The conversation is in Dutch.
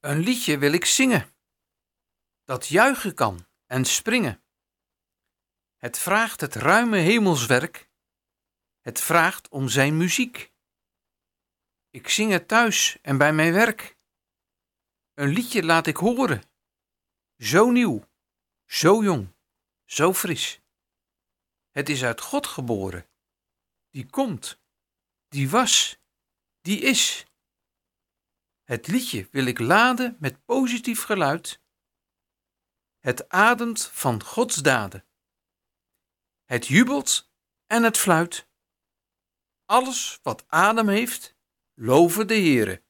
Een liedje wil ik zingen, dat juichen kan en springen. Het vraagt het ruime hemelswerk, het vraagt om zijn muziek. Ik zing het thuis en bij mijn werk. Een liedje laat ik horen, zo nieuw, zo jong, zo fris. Het is uit God geboren, die komt, die was, die is. Het liedje wil ik laden met positief geluid. Het ademt van Gods daden. Het jubelt en het fluit. Alles wat adem heeft, love de Heere.